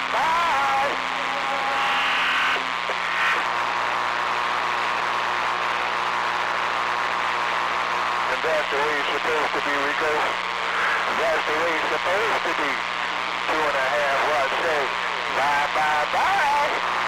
Bye. And that's the way it's supposed to be, Rico. That's the way it's supposed to be. 2.5 watts say, bye, bye, bye.